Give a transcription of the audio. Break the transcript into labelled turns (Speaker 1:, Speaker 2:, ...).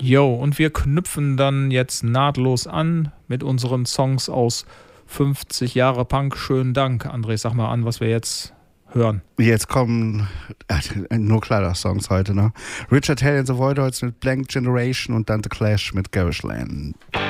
Speaker 1: Jo, und wir knüpfen dann jetzt nahtlos an mit unseren Songs aus 50 Jahre Punk. Schönen Dank, André. Sag mal an, was wir jetzt hören.
Speaker 2: Jetzt kommen nur Kleider-Songs heute, ne? Richard Hell and the Voidoids mit Blank Generation und dann The Clash mit Garishland.